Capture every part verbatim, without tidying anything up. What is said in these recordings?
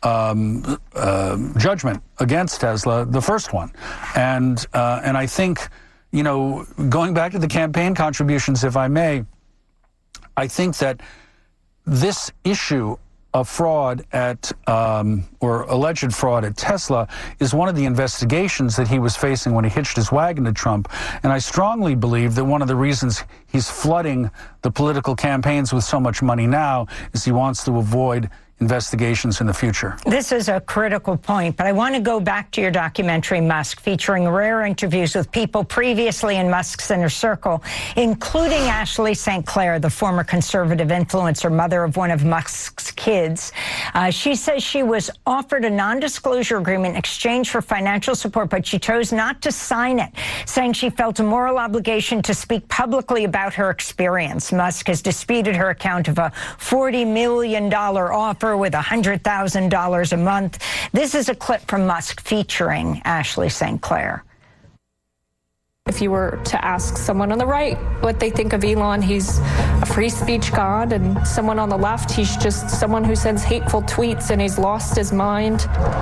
um, uh, judgment against Tesla, the first one. And, uh, and I think, you know, going back to the campaign contributions, if I may, I think that this issue of fraud at, um, or alleged fraud at Tesla is one of the investigations that he was facing when he hitched his wagon to Trump. And I strongly believe that one of the reasons he's flooding the political campaigns with so much money now is he wants to avoid investigations in the future. This is a critical point, but I want to go back to your documentary, Musk, featuring rare interviews with people previously in Musk's inner circle, including Ashley Saint Clair, the former conservative influencer, mother of one of Musk's kids. Uh, she says she was offered a non-disclosure agreement in exchange for financial support, but she chose not to sign it, saying she felt a moral obligation to speak publicly about her experience. Musk has disputed her account of a forty million dollars offer with one hundred thousand dollars a month. This is a clip from Musk featuring Ashley Saint Clair. If you were to ask someone on the right what they think of Elon, he's a free speech god, and someone on the left, he's just someone who sends hateful tweets and he's lost his mind.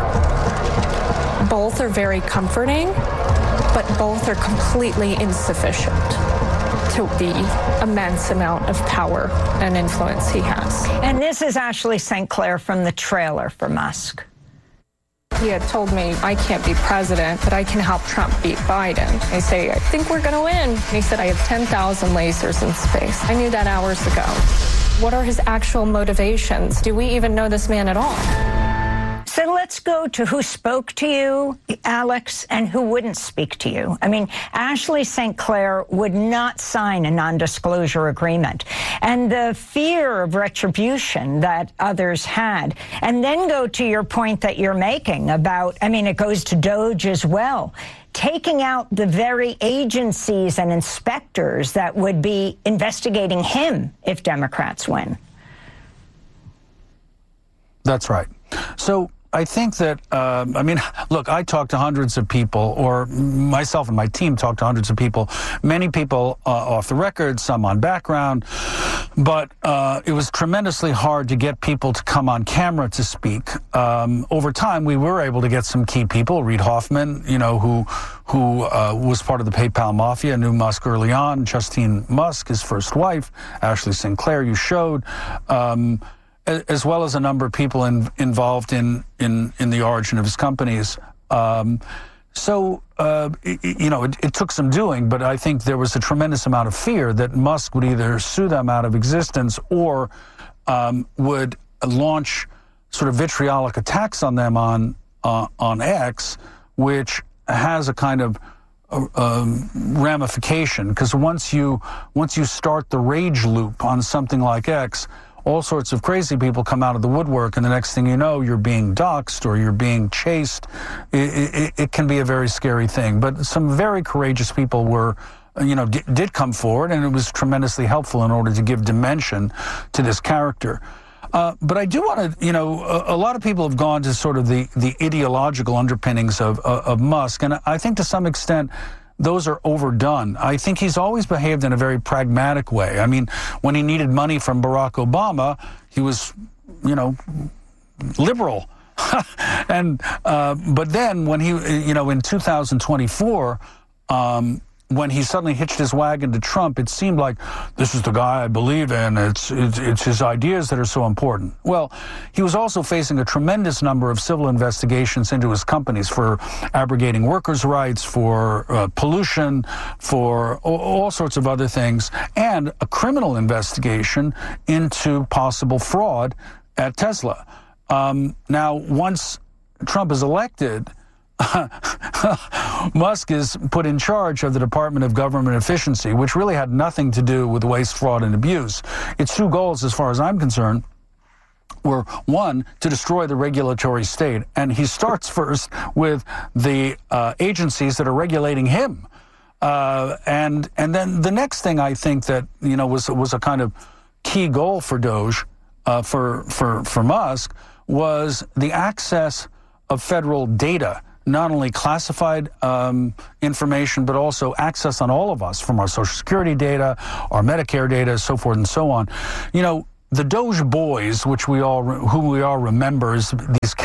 Both are very comforting, but both are completely insufficient to the immense amount of power and influence he has. And this is Ashley Saint Clair from the trailer for Musk. He had told me, I can't be president, but I can help Trump beat Biden. I say, I think we're going to win. And he said, I have ten thousand lasers in space. I knew that hours ago. What are his actual motivations? Do we even know this man at all? So let's go to who spoke to you, Alex, and who wouldn't speak to you. I mean, Ashley Saint Clair would not sign a non-disclosure agreement. And the fear of retribution that others had. And then go to your point that you're making about, I mean, it goes to Doge as well, taking out the very agencies and inspectors that would be investigating him if Democrats win. That's right. So I think that, uh, I mean, look, I talked to hundreds of people, or myself and my team talked to hundreds of people, many people uh, off the record, some on background, but uh, it was tremendously hard to get people to come on camera to speak. Um, over time, we were able to get some key people, Reid Hoffman, you know, who who uh, was part of the PayPal mafia, knew Musk early on, Justine Musk, his first wife, Ashley Saint Clair, you showed, um, as well as a number of people in, involved in, in, in the origin of his companies. Um, so, uh, it, you know, it, it took some doing, but I think there was a tremendous amount of fear that Musk would either sue them out of existence or um, would launch sort of vitriolic attacks on them on, uh, on X, which has a kind of uh, um, ramification. Because once you, once you start the rage loop on something like X, all sorts of crazy people come out of the woodwork, and the next thing you know, you're being doxxed or you're being chased. It, it, it can be a very scary thing. But some very courageous people were, you know, d- did come forward, and it was tremendously helpful in order to give dimension to this character. Uh, but I do want to, you know, a, a lot of people have gone to sort of the, the ideological underpinnings of, of, of Musk, and I think to some extent, those are overdone. I think he's always behaved in a very pragmatic way. I mean, when he needed money from Barack Obama, he was, you know, liberal. and uh, but then when he, you know, in two thousand twenty-four, um, when he suddenly hitched his wagon to Trump, it seemed like this is the guy I believe in. It's, it's it's his ideas that are so important. Well, he was also facing a tremendous number of civil investigations into his companies for abrogating workers' rights, for uh, pollution, for all, all sorts of other things, and a criminal investigation into possible fraud at Tesla. Um, now, once Trump is elected, Musk is put in charge of the Department of Government Efficiency, which really had nothing to do with waste, fraud, and abuse. Its two goals, as far as I'm concerned, were, one, to destroy the regulatory state. And he starts first with the uh, agencies that are regulating him. Uh, and and then the next thing I think that, you know, was was a kind of key goal for Doge, uh, for, for, for Musk, was the access of federal data, not only classified um, information, but also access on all of us, from our Social Security data, our Medicare data, so forth and so on. You know, the Doge boys, which we all, who we all remember as these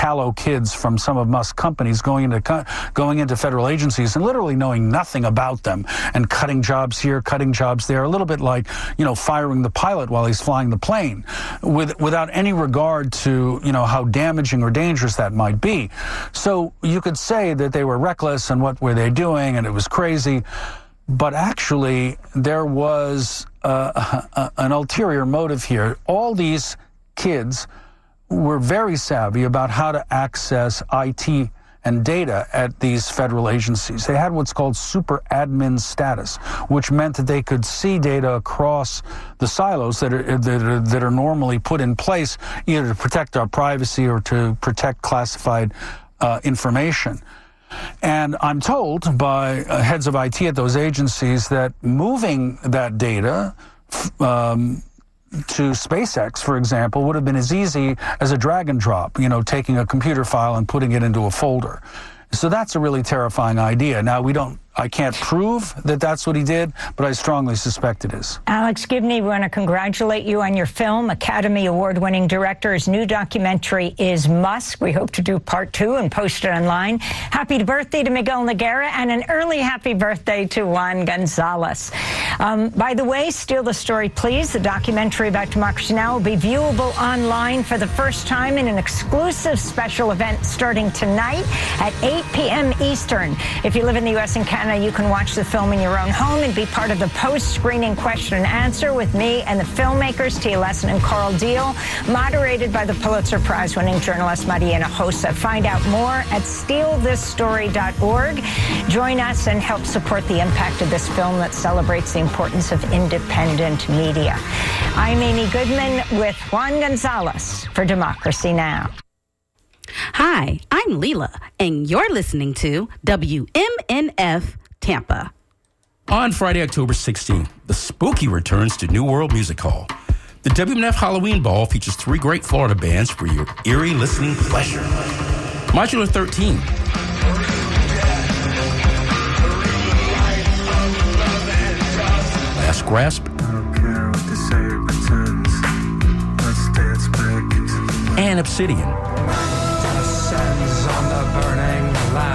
callow kids from some of Musk's companies going into co- going into federal agencies and literally knowing nothing about them and cutting jobs here, cutting jobs there, a little bit like, you know, firing the pilot while he's flying the plane, with without any regard to, you know, how damaging or dangerous that might be. So you could say that they were reckless and what were they doing and it was crazy. But actually, there was uh, a, an ulterior motive here. All these kids were very savvy about how to access I T and data at these federal agencies. They had what's called super admin status, which meant that they could see data across the silos that are, that are, that are normally put in place either to protect our privacy or to protect classified uh, information. And I'm told by uh, heads of I T at those agencies that moving that data um, to SpaceX, for example, would have been as easy as a drag and drop, you know, taking a computer file and putting it into a folder. So that's a really terrifying idea. Now, we don't, I can't prove that that's what he did, but I strongly suspect it is. Alex Gibney, we want to congratulate you on your film. Academy Award-winning director's new documentary is Musk. We hope to do part two and post it online. Happy birthday to Miguel Nogueira and an early happy birthday to Juan Gonzalez. Um, by the way, Steal the Story, Please. The documentary about Democracy Now! Will be viewable online for the first time in an exclusive special event starting tonight at eight p.m. Eastern. If you live in the U S and Canada, you can watch the film in your own home and be part of the post-screening question and answer with me and the filmmakers, Tia Lesson and Carl Deal, moderated by the Pulitzer Prize-winning journalist Maria Hinojosa. Find out more at steal this story dot org. Join us and help support the impact of this film that celebrates the importance of independent media. I'm Amy Goodman with Juan Gonzalez for Democracy Now! Hi, I'm Leela, and you're listening to W M N F Tampa. On Friday, October sixteenth, the Spooky returns to New World Music Hall. The W M N F Halloween Ball features three great Florida bands for your eerie listening pleasure. Modular thirteen. Last Grasp. I don't care what they say, it returns. Let's dance back into the And Obsidian. descends on the burning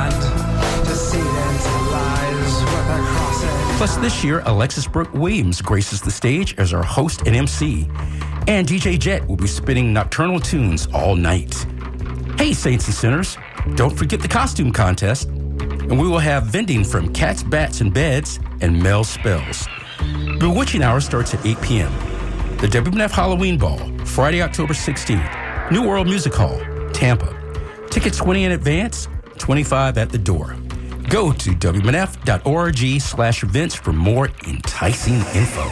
land to see into lies with a crossing. Plus, this year, Alexis Brooke Williams graces the stage as our host and M C. And D J Jet will be spinning nocturnal tunes all night. Hey, Saints and Sinners, don't forget the costume contest. And we will have vending from Cats, Bats, and Beds and Mel Spells. Bewitching Hour starts at eight p.m. The W M N F Halloween Ball, Friday, October sixteenth. New World Music Hall, Tampa. Tickets twenty in advance, twenty-five at the door. Go to W M N F dot org slash events for more enticing info.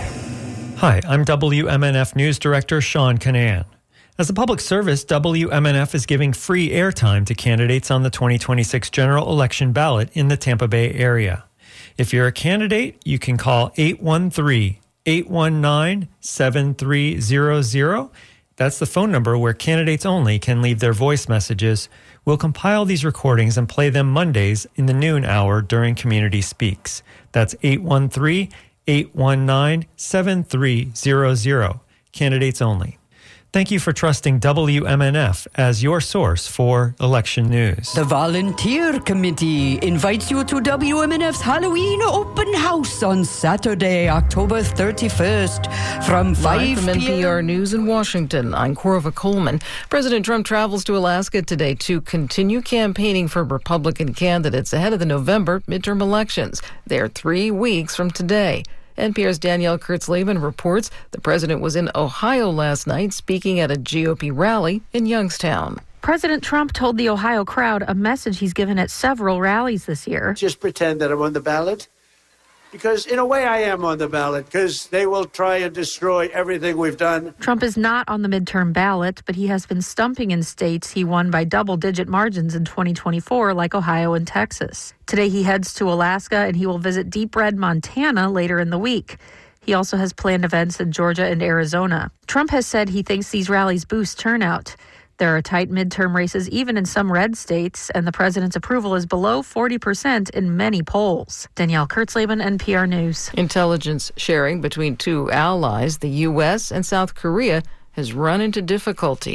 Hi, I'm W M N F News Director Sean Canan. As a public service, W M N F is giving free airtime to candidates on the twenty twenty-six general election ballot in the Tampa Bay area. If you're a candidate, you can call eight one three, eight one nine, seven three zero zero. That's the phone number where candidates only can leave their voice messages. We'll compile these recordings and play them Mondays in the noon hour during Community Speaks. That's eight one three, eight one nine, seven three zero zero. Candidates only. Thank you for trusting W M N F as your source for election news. The Volunteer Committee invites you to W M N F's Halloween Open House on Saturday, October thirty-first from five Live from N P R News in Washington, I'm Corva Coleman. President Trump travels to Alaska today to continue campaigning for Republican candidates ahead of the November midterm elections. They're three weeks from today. N P R's Danielle Kurtzleben reports the president was in Ohio last night speaking at a G O P rally in Youngstown. President Trump told the Ohio crowd a message he's given at several rallies this year. Just pretend that I'm on the ballot. Because in a way I am on the ballot, because they will try and destroy everything we've done. Trump is not on the midterm ballot, but he has been stumping in states he won by double-digit margins in twenty twenty-four, like Ohio and Texas. Today he heads to Alaska, and he will visit Deep Red, Montana later in the week. He also has planned events in Georgia and Arizona. Trump has said he thinks these rallies boost turnout. There are tight midterm races even in some red states, and the president's approval is below forty percent in many polls. Danielle Kurtzleben, N P R News. Intelligence sharing between two allies, the U S and South Korea, has run into difficulty.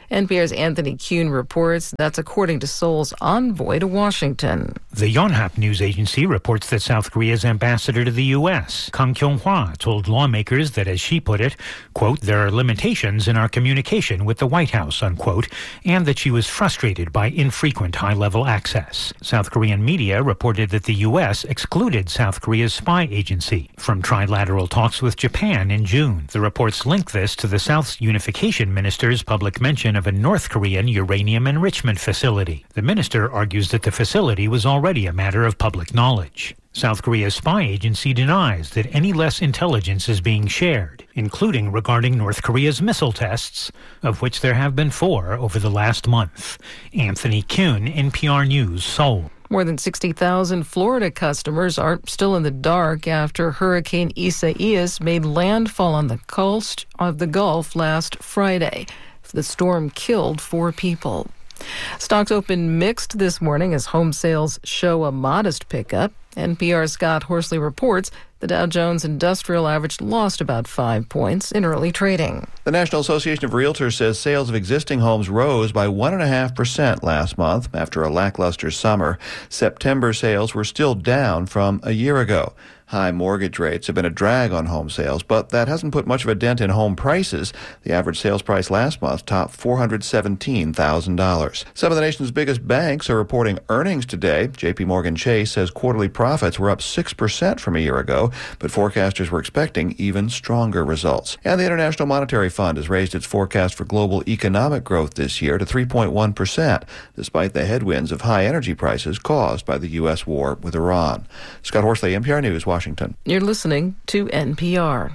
N P R's Anthony Kuhn reports that's according to Seoul's envoy to Washington. The Yonhap news agency reports that South Korea's ambassador to the U S, Kang Kyung-hwa, told lawmakers that, as she put it, quote, there are limitations in our communication with the White House, unquote, and that she was frustrated by infrequent high-level access. South Korean media reported that the U S excluded South Korea's spy agency from trilateral talks with Japan in June. The reports link this to the South's unification minister's public mention of a North Korean uranium enrichment facility. The minister argues that the facility was already a matter of public knowledge. South Korea's spy agency denies that any less intelligence is being shared, including regarding North Korea's missile tests, of which there have been four over the last month. Anthony Kuhn, N P R News, Seoul. More than sixty thousand Florida customers are still in the dark after Hurricane Isaias made landfall on the coast of the Gulf last Friday. The storm killed four people. Stocks opened mixed this morning as home sales show a modest pickup. N P R's Scott Horsley reports the Dow Jones Industrial Average lost about five points in early trading. The National Association of Realtors says sales of existing homes rose by one point five percent last month after a lackluster summer. September sales were still down from a year ago. High mortgage rates have been a drag on home sales, but that hasn't put much of a dent in home prices. The average sales price last month topped four hundred seventeen thousand dollars. Some of the nation's biggest banks are reporting earnings today. J P Morgan Chase says quarterly profits were up six percent from a year ago, but forecasters were expecting even stronger results. And the International Monetary Fund has raised its forecast for global economic growth this year to three point one percent, despite the headwinds of high energy prices caused by the U S war with Iran. Scott Horsley, N P R News, Washington. You're listening to N P R.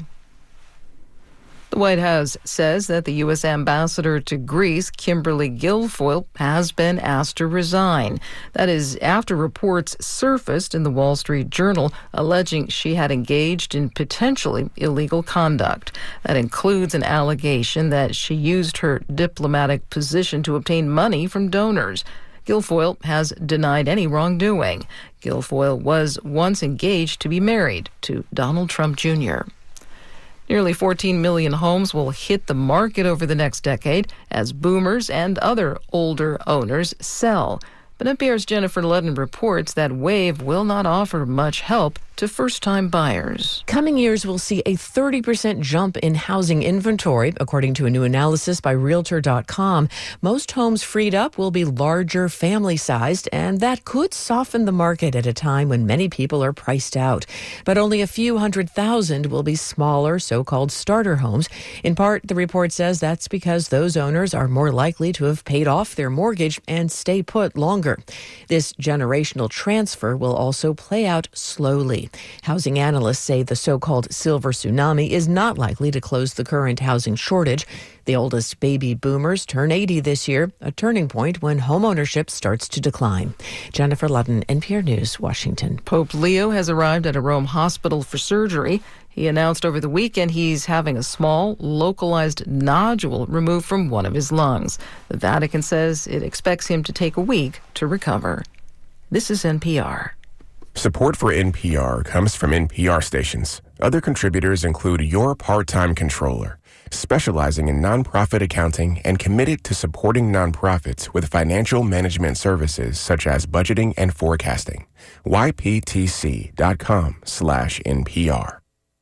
The White House says that the U S ambassador to Greece, Kimberly Guilfoyle, has been asked to resign. That is after reports surfaced in the Wall Street Journal alleging she had engaged in potentially illegal conduct. That includes an allegation that she used her diplomatic position to obtain money from donors. Guilfoyle has denied any wrongdoing. Guilfoyle was once engaged to be married to Donald Trump Junior Nearly fourteen million homes will hit the market over the next decade as boomers and other older owners sell. But N P R's Jennifer Ludden reports that WAVE will not offer much help to first-time buyers. Coming years will see a thirty percent jump in housing inventory, according to a new analysis by Realtor dot com. Most homes freed up will be larger, family-sized, and that could soften the market at a time when many people are priced out. But only a few hundred thousand will be smaller, so-called starter homes. In part, the report says that's because those owners are more likely to have paid off their mortgage and stay put longer. This generational transfer will also play out slowly. Housing analysts say the so-called silver tsunami is not likely to close the current housing shortage. The oldest baby boomers turn eighty this year, a turning point when homeownership starts to decline. Jennifer Ludden, N P R News, Washington. Pope Leo has arrived at a Rome hospital for surgery. He announced over the weekend he's having a small, localized nodule removed from one of his lungs. The Vatican says it expects him to take a week to recover. This is N P R. Support for N P R comes from N P R stations. Other contributors include Your Part-Time Controller, specializing in nonprofit accounting and committed to supporting nonprofits with financial management services such as budgeting and forecasting. Y P T C dot com slash N P R.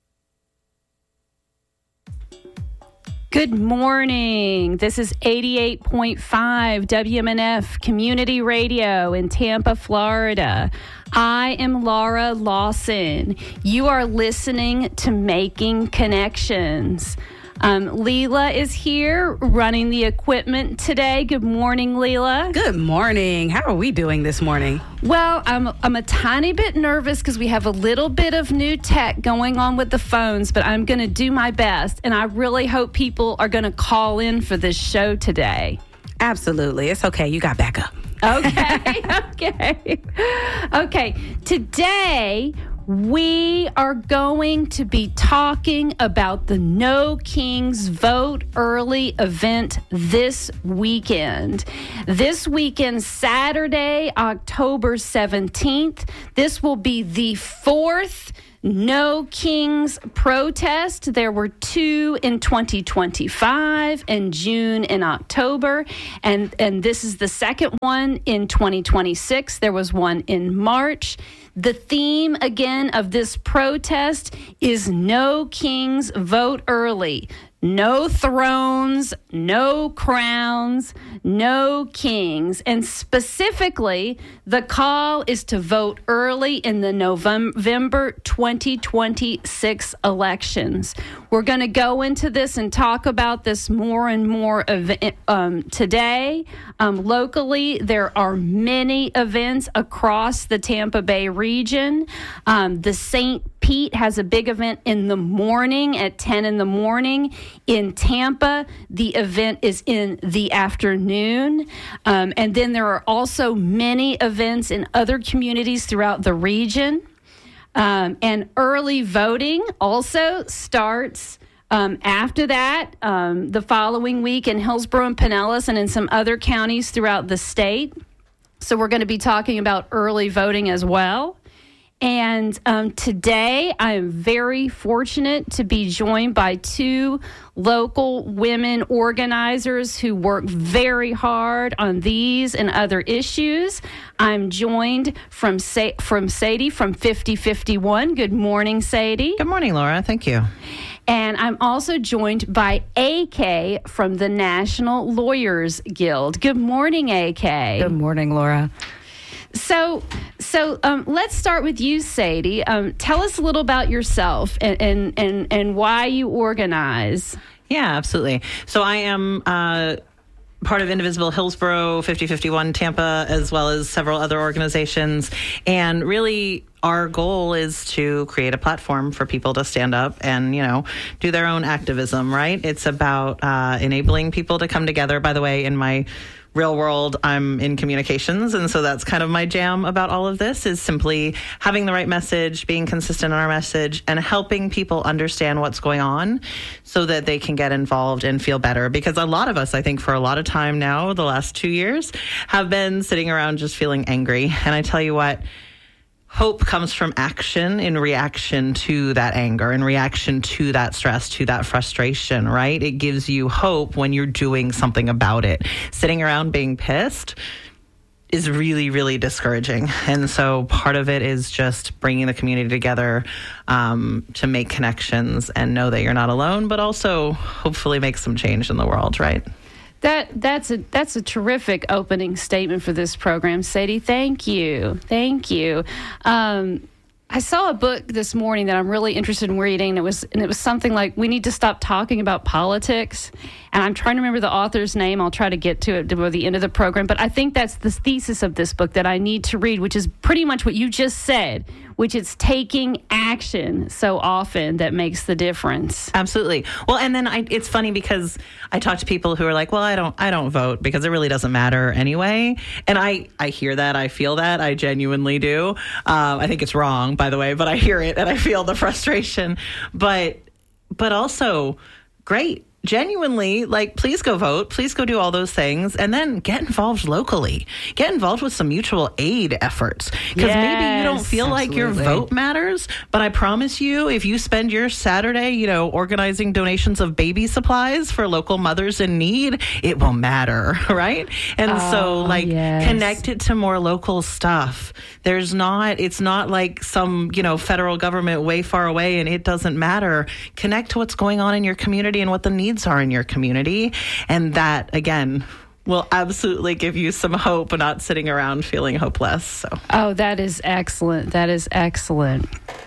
Good morning. This is eighty-eight point five W M N F Community Radio in Tampa, Florida. I am Laura Lawson. You are listening to Making Connections. Um, Leela is here running the equipment today. Good morning, Leela. Good morning. How are we doing this morning? Well, I'm I'm a tiny bit nervous because we have a little bit of new tech going on with the phones, but I'm going to do my best, and I really hope people are going to call in for this show today. Absolutely. It's okay. You got backup. Okay. okay. Okay. Today, we are going to be talking about the No Kings Vote Early event this weekend. This weekend, Saturday, October seventeenth, this will be the fourth No Kings protest. There were two in twenty twenty-five, in June and October. And, and this is the second one in twenty twenty-six. There was one in March. The theme, again, of this protest is No Kings, Vote Early. No thrones, no crowns, no kings. And specifically, the call is to vote early in the November twenty twenty-six elections. We're going to go into this and talk about this more and more ev- um, today. Um, locally, there are many events across the Tampa Bay region. Um, the Saint Pete has a big event in the morning at ten in the morning. In Tampa, the event is in the afternoon. Um, and then there are also many events in other communities throughout the region. Um, and early voting also starts um, after that, um, the following week in Hillsborough and Pinellas and in some other counties throughout the state. So we're going to be talking about early voting as well. And um, today, I am very fortunate to be joined by two local women organizers who work very hard on these and other issues. I'm joined from Sa- from Sadie from fifty fifty-one. Good morning, Sadie. Good morning, Laura. Thank you. And I'm also joined by A K from the National Lawyers Guild. Good morning, A K. Good morning, Laura. So, so um, let's start with you, Sadie. Um, tell us a little about yourself and, and, and, and why you organize. Yeah, absolutely. So I am uh, part of Indivisible Hillsborough, fifty fifty-one Tampa, as well as several other organizations. And really, our goal is to create a platform for people to stand up and, you know, do their own activism, right? It's about uh, enabling people to come together. By the way, in my real world, I'm in communications, and so that's kind of my jam about all of this, is simply having the right message, being consistent on our message, and helping people understand what's going on so that they can get involved and feel better. Because a lot of us, I think for a lot of time now, the last two years, have been sitting around just feeling angry. And I tell you what, hope comes from action in reaction to that anger, in reaction to that stress, to that frustration, right? It gives you hope when you're doing something about it. Sitting around being pissed is really, really discouraging. And so part of it is just bringing the community together um, to make connections and know that you're not alone, but also hopefully make some change in the world, right? That that's a that's a terrific opening statement for this program, Sadie. Thank you, thank you. Um, I saw a book this morning that I'm really interested in reading. It was and it was something like "We Need to Stop Talking About Politics," and I'm trying to remember the author's name. I'll try to get to it before the end of the program. But I think that's the thesis of this book that I need to read, which is pretty much what you just said, which is taking action so often that makes the difference. Absolutely. Well, and then I, it's funny because I talk to people who are like, well, I don't I don't vote because it really doesn't matter anyway. And I, I hear that. I feel that. I genuinely do. Um, I think it's wrong, by the way, but I hear it and I feel the frustration. But but also, great. Genuinely, like, please go vote, please go do all those things, and then get involved locally. Get involved with some mutual aid efforts. Because yes, maybe you don't feel absolutely. like your vote matters, but I promise you, if you spend your Saturday, you know, organizing donations of baby supplies for local mothers in need, it will matter, right? And oh, so, like, yes. connect it to more local stuff. There's not, it's not like some, you know, federal government way far away and it doesn't matter. Connect to what's going on in your community and what the needs are in your community, and that again will absolutely give you some hope, not sitting around feeling hopeless. So oh, that is excellent. That is excellent.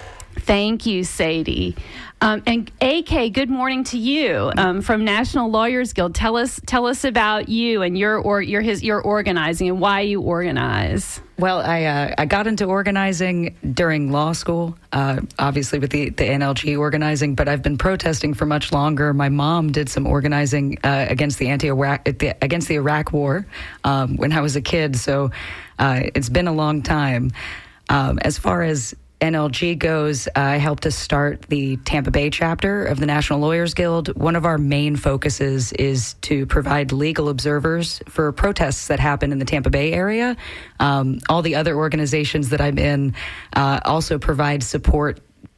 Thank you, Sadie. Um, and A K, good morning to you um, from National Lawyers Guild. Tell us, tell us about you and your or your his your organizing and why you organize. Well, I uh, I got into organizing during law school, uh, obviously with the, the N L G organizing, but I've been protesting for much longer. My mom did some organizing uh, against the anti-Iraq against the Iraq War um, when I was a kid, so uh, it's been a long time. Um, as far as N L G goes, I helped to start the Tampa Bay chapter of the National Lawyers Guild. One of our main focuses is to provide legal observers for protests that happen in the Tampa Bay area. Um, all the other organizations that I'm in uh, also provide support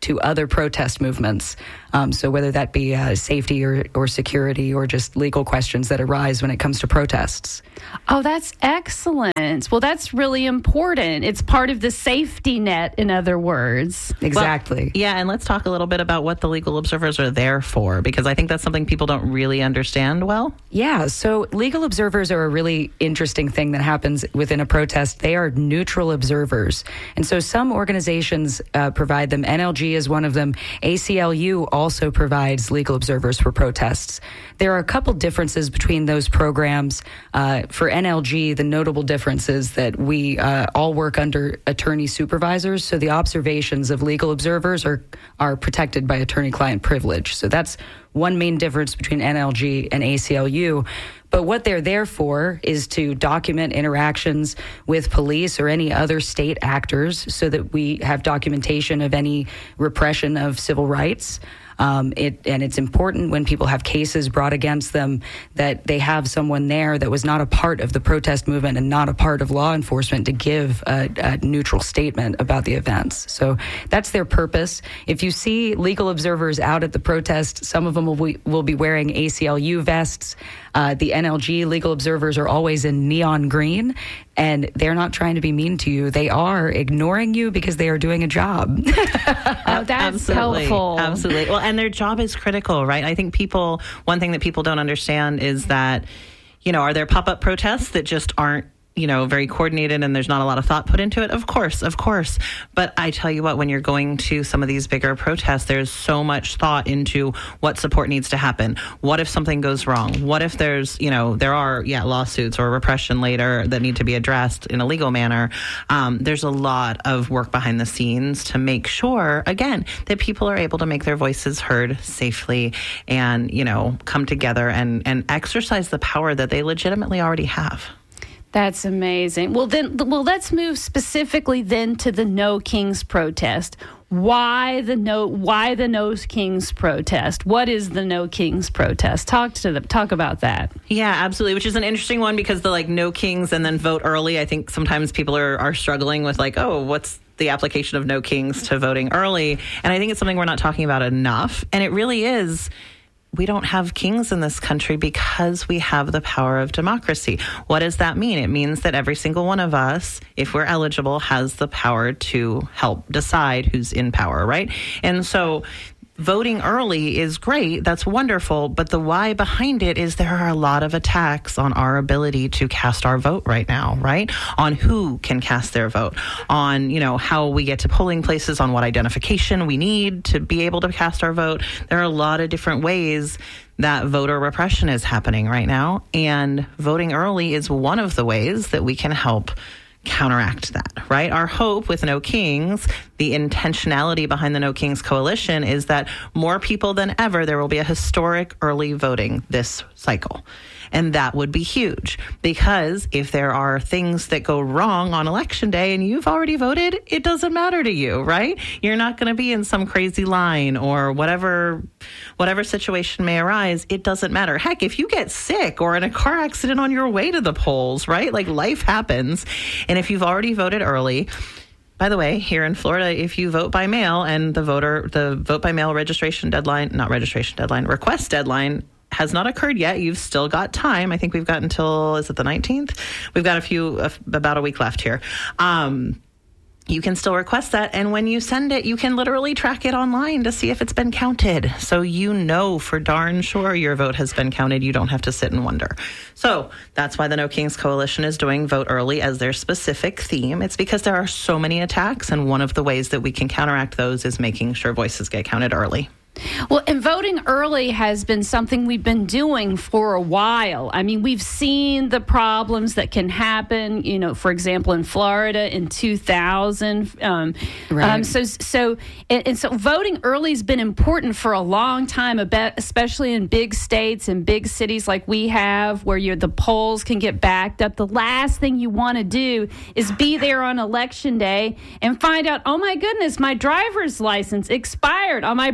to other protest movements. Um, so whether that be uh, safety or, or security or just legal questions that arise when it comes to protests. Oh, that's excellent. Well, that's really important. It's part of the safety net, in other words. Exactly. Well, yeah, and let's talk a little bit about what the legal observers are there for, because I think that's something people don't really understand well. Yeah, so legal observers are a really interesting thing that happens within a protest. They are neutral observers. And so some organizations uh, provide them. N L G is one of them. A C L U also provides legal observers for protests. There are a couple differences between those programs. Uh, for N L G, the notable difference is that we uh, all work under attorney supervisors, so the observations of legal observers are, are protected by attorney-client privilege. So that's one main difference between N L G and A C L U. But what they're there for is to document interactions with police or any other state actors so that we have documentation of any repression of civil rights. Um, it, and it's important when people have cases brought against them that they have someone there that was not a part of the protest movement and not a part of law enforcement to give a, a neutral statement about the events. So that's their purpose. If you see legal observers out at the protest, some of them will be, will be wearing A C L U vests. Uh, the N L G legal observers are always in neon green, and they're not trying to be mean to you. They are ignoring you because they are doing a job. Oh, that's Absolutely. helpful. Absolutely. Well, and their job is critical, right? I think people, one thing that people don't understand is that, you know, are there pop-up protests that just aren't, you know, very coordinated and there's not a lot of thought put into it? Of course, of course. But I tell you what, when you're going to some of these bigger protests, there's so much thought into what support needs to happen. What if something goes wrong? What if there's, you know, there are, yeah, lawsuits or repression later that need to be addressed in a legal manner. Um, there's a lot of work behind the scenes to make sure, again, that people are able to make their voices heard safely and, you know, come together and, and exercise the power that they legitimately already have. That's amazing. Well, then, well, let's move specifically then to the No Kings protest. Why the no? Why the No Kings protest? What is the No Kings protest? Talk to them. Talk about that. Yeah, absolutely. Which is an interesting one because the like No Kings and then vote early. I think sometimes people are are struggling with like, oh, what's the application of No Kings to voting early? And I think it's something we're not talking about enough. And it really is. We don't have kings in this country because we have the power of democracy. What does that mean? It means that every single one of us, if we're eligible, has the power to help decide who's in power, right? And so voting early is great. That's wonderful. But the why behind it is there are a lot of attacks on our ability to cast our vote right now, right? On who can cast their vote, on, you know, how we get to polling places, on what identification we need to be able to cast our vote. There are a lot of different ways that voter repression is happening right now. And voting early is one of the ways that we can help counteract that, right? Our hope with No Kings, the intentionality behind the No Kings Coalition is that more people than ever, there will be a historic early voting this cycle. And that would be huge because if there are things that go wrong on election day and you've already voted, it doesn't matter to you, right? You're not going to be in some crazy line or whatever, whatever situation may arise. It doesn't matter. Heck, if you get sick or in a car accident on your way to the polls, right? Like life happens. And if you've already voted early, by the way, here in Florida, if you vote by mail and the voter, the vote by mail registration deadline, not registration deadline, request deadline has not occurred yet. You've still got time. I think we've got until, is it the nineteenth? We've got a few, uh, about a week left here. Um, you can still request that. And when you send it, you can literally track it online to see if it's been counted. So you know for darn sure your vote has been counted. You don't have to sit and wonder. So that's why the No Kings Coalition is doing vote early as their specific theme. It's because there are so many attacks. And one of the ways that we can counteract those is making sure voices get counted early. Well, and voting early has been something we've been doing for a while. I mean, we've seen the problems that can happen, you know, for example, in Florida in two thousand. Um, right. um, so, so, and, and so voting early has been important for a long time, especially in big states and big cities like we have where you're, the polls can get backed up. The last thing you want to do is be there on election day and find out, oh, my goodness, my driver's license expired on my birthday.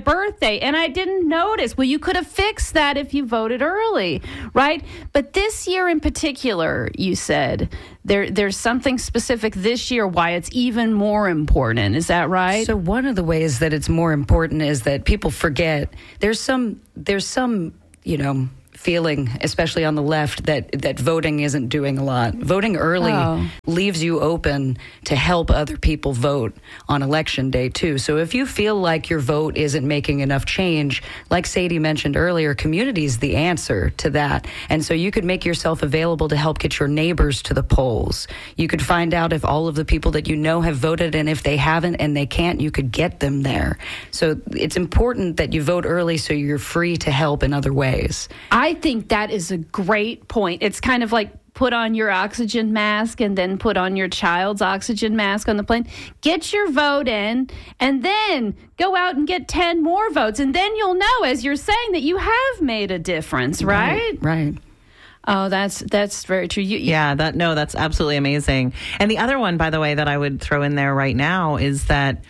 day and I didn't notice. Well, you could have fixed that if you voted early, right? But this year in particular, you said there there's something specific this year why it's even more important. Is that right? So one of the ways that it's more important is that people forget there's some there's some, you know, feeling, especially on the left, that, that voting isn't doing a lot. Voting early Oh. leaves you open to help other people vote on election day, too. So if you feel like your vote isn't making enough change, like Sadie mentioned earlier, community is the answer to that. And so you could make yourself available to help get your neighbors to the polls. You could find out if all of the people that you know have voted, and if they haven't and they can't, you could get them there. So it's important that you vote early so you're free to help in other ways. I think that is a great point. It's kind of like put on your oxygen mask and then put on your child's oxygen mask on the plane. Get your vote in and then go out and get ten more votes. And then you'll know, as you're saying, that you have made a difference, right? Right. Oh, that's that's very true. You, you, Yeah, that no, that's absolutely amazing. And the other one, by the way, that I would throw in there right now is that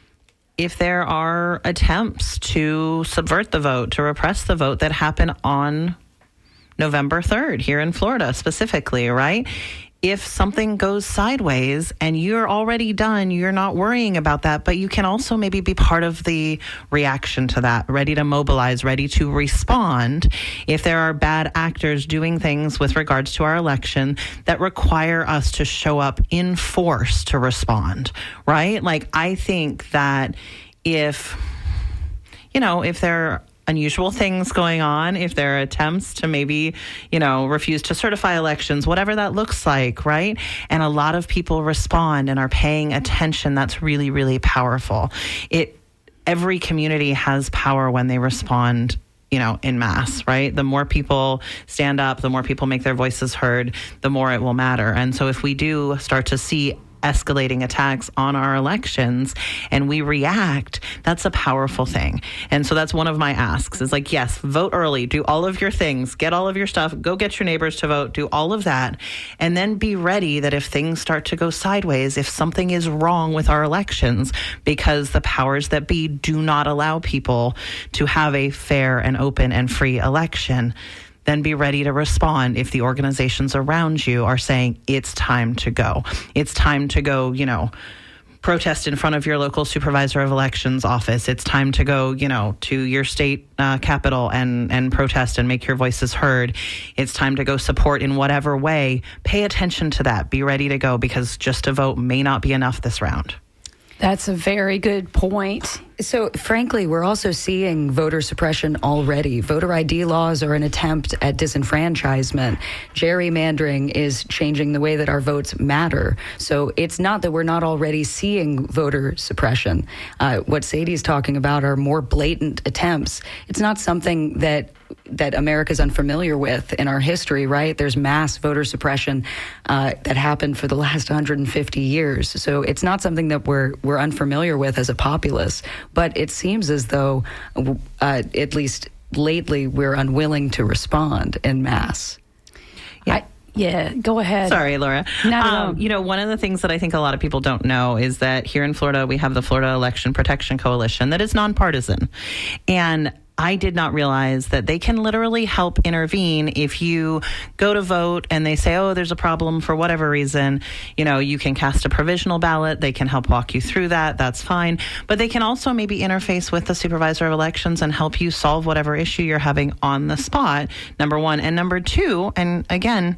if there are attempts to subvert the vote, to repress the vote that happen on November third here in Florida specifically, right? If something goes sideways and you're already done, you're not worrying about that, but you can also maybe be part of the reaction to that, ready to mobilize, ready to respond if there are bad actors doing things with regards to our election that require us to show up in force to respond, right? Like, I think that if, you know, if there unusual things going on, if there are attempts to maybe, you know, refuse to certify elections, whatever that looks like, right? And a lot of people respond and are paying attention. That's really, really powerful. It, every community has power when they respond, you know, in mass, right? The more people stand up, the more people make their voices heard, the more it will matter. And so if we do start to see escalating attacks on our elections and we react, that's a powerful thing. And so that's one of my asks is like, yes, vote early, do all of your things, get all of your stuff, go get your neighbors to vote, do all of that. And then be ready that if things start to go sideways, if something is wrong with our elections, because the powers that be do not allow people to have a fair and open and free election, then be ready to respond if the organizations around you are saying it's time to go. It's time to go, you know, protest in front of your local supervisor of elections office. It's time to go, you know, to your state uh, capital and, and protest and make your voices heard. It's time to go support in whatever way. Pay attention to that. Be ready to go, because just a vote may not be enough this round. That's a very good point. So, frankly, we're also seeing voter suppression already. Voter I D laws are an attempt at disenfranchisement. Gerrymandering is changing the way that our votes matter. So it's not that we're not already seeing voter suppression. Uh, what Sadie's talking about are more blatant attempts. It's not something that that America's unfamiliar with in our history, right? There's mass voter suppression uh, that happened for the last one hundred fifty years. So it's not something that we're we're unfamiliar with as a populace. But it seems as though, uh, at least lately, we're unwilling to respond en masse. Yeah. I, yeah, go ahead. Sorry, Laura. Not at um, all. You know, one of the things that I think a lot of people don't know is that here in Florida, we have the Florida Election Protection Coalition that is nonpartisan. And I did not realize that they can literally help intervene if you go to vote and they say, oh, there's a problem for whatever reason. You know, you can cast a provisional ballot. They can help walk you through that. That's fine. But they can also maybe interface with the supervisor of elections and help you solve whatever issue you're having on the spot, number one. And number two, and again,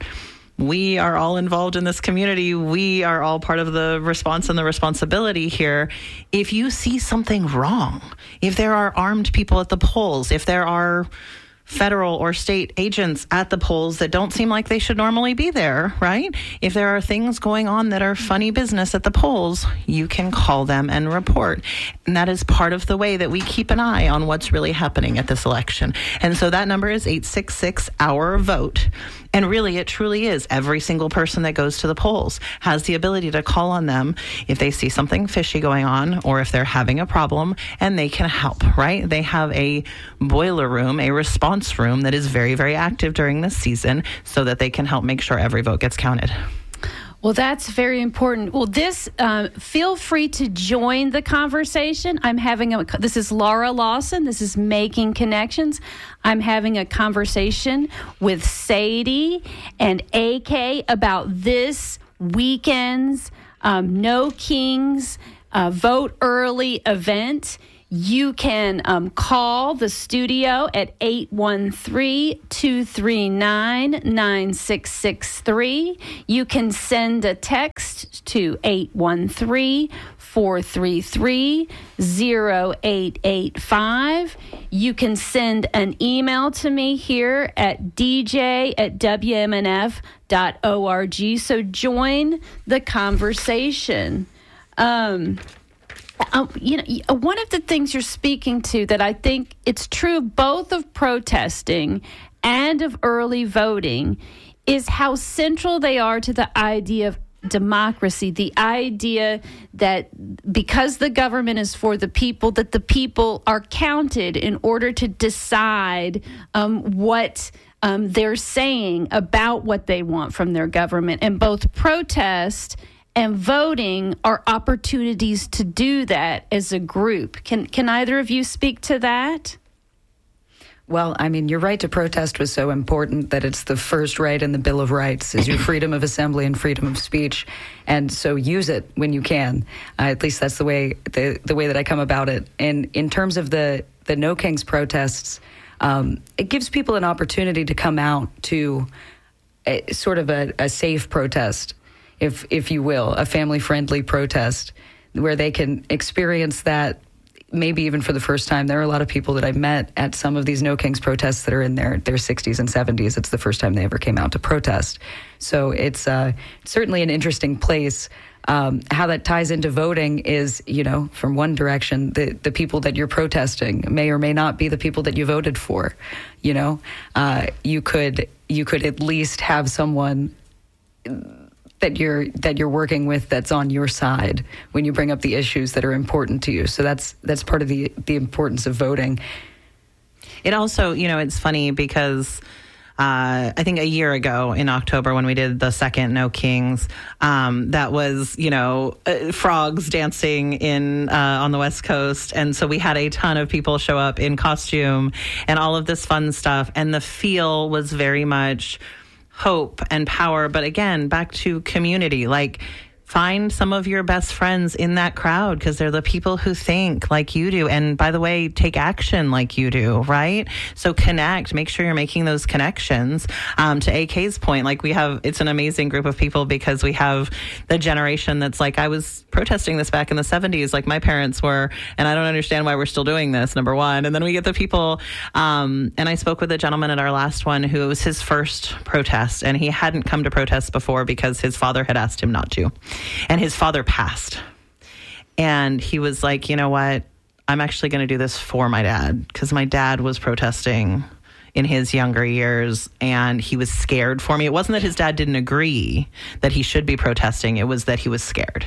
we are all involved in this community. We are all part of the response and the responsibility here. If you see something wrong, if there are armed people at the polls, if there are federal or state agents at the polls that don't seem like they should normally be there, right? If there are things going on that are funny business at the polls, you can call them and report. And that is part of the way that we keep an eye on what's really happening at this election. And so that number is eight six six, our vote. And really, it truly is. Every single person that goes to the polls has the ability to call on them if they see something fishy going on or if they're having a problem, and they can help, right? They have a boiler room, a response room that is very, very active during this season so that they can help make sure every vote gets counted. Well, that's very important. Well, this, um, feel free to join the conversation. I'm having a, this is Laura Lawson. This is Making Connections. I'm having a conversation with Sadie and A K about this weekend's um, No Kings uh, Vote Early event. You can um, call the studio at eight one three, two three nine, nine six six three. You can send a text to eight one three, four three three, zero eight eight five. You can send an email to me here at d j at w m n f dot org. So join the conversation. Um Um, you know, one of the things you're speaking to that I think it's true both of protesting and of early voting is how central they are to the idea of democracy, the idea that because the government is for the people, that the people are counted in order to decide um, what um, they're saying about what they want from their government. And both protest and voting are opportunities to do that as a group. Can can either of you speak to that? Well, I mean, your right to protest was so important that it's the first right in the Bill of Rights, is your freedom of assembly and freedom of speech. And so use it when you can. Uh, at least that's the way the, the way that I come about it. And in terms of the, the No Kings protests, um, it gives people an opportunity to come out to a, sort of a, a safe protest, if if you will, a family-friendly protest where they can experience that maybe even for the first time. There are a lot of people that I've met at some of these No Kings protests that are in their, their sixties and seventies. It's the first time they ever came out to protest. So it's uh, certainly an interesting place. Um, how that ties into voting is, you know, from one direction, the, the people that you're protesting may or may not be the people that you voted for. You know, uh, you could you could at least have someone that you're that you're working with that's on your side when you bring up the issues that are important to you. So that's that's part of the the importance of voting. It also, you know, it's funny because uh, I think a year ago in October when we did the second No Kings, um, that was, you know, uh, frogs dancing in uh, on the West Coast. And so we had a ton of people show up in costume and all of this fun stuff. And the feel was very much hope and power. But again, back to community, like find some of your best friends in that crowd because they're the people who think like you do. And by the way, take action like you do, right? So connect, make sure you're making those connections. Um, to A K's point, like we have, it's an amazing group of people because we have the generation that's like, I was protesting this back in the seventies, like my parents were, and I don't understand why we're still doing this, number one. And then we get the people, um, and I spoke with a gentleman at our last one who it was his first protest, and he hadn't come to protest before because his father had asked him not to. And his father passed. And he was like, you know what? I'm actually going to do this for my dad because my dad was protesting in his younger years and he was scared for me. It wasn't that his dad didn't agree that he should be protesting. It was that he was scared.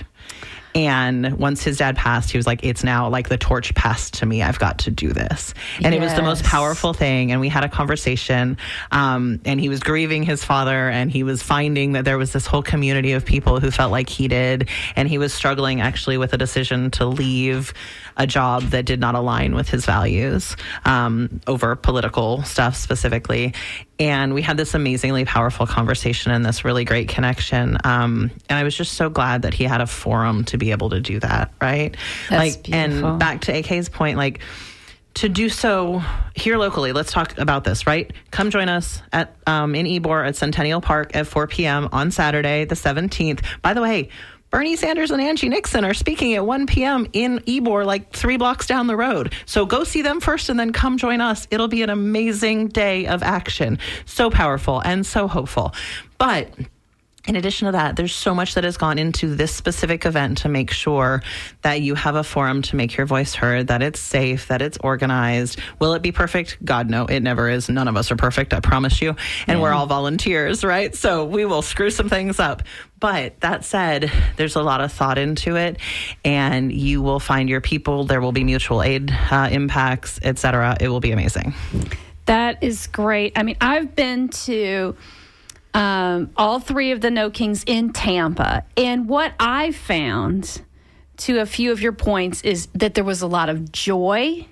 And once his dad passed, he was like, it's now like the torch passed to me. I've got to do this. And yes. It was the most powerful thing. And we had a conversation um, and he was grieving his father and he was finding that there was this whole community of people who felt like he did. And he was struggling actually with a decision to leave a job that did not align with his values um, over political stuff specifically. And we had this amazingly powerful conversation and this really great connection. Um, and I was just so glad that he had a forum to be able to do that, right? That's like, beautiful. And back to A K's point, like to do so here locally, let's talk about this, right? Come join us at um, in Ybor at Centennial Park at four p.m. on Saturday, the seventeenth. By the way, Bernie Sanders and Angie Nixon are speaking at one p.m. in Ybor, like three blocks down the road. So go see them first and then come join us. It'll be an amazing day of action. So powerful and so hopeful. But in addition to that, there's so much that has gone into this specific event to make sure that you have a forum to make your voice heard, that it's safe, that it's organized. Will it be perfect? God, no, it never is. None of us are perfect, I promise you. And yeah. We're all volunteers, right? So we will screw some things up. But that said, there's a lot of thought into it, and you will find your people. There will be mutual aid uh, impacts, et cetera. It will be amazing. That is great. I mean, I've been to Um, all three of the No Kings in Tampa. And what I found, to a few of your points, is that there was a lot of joy.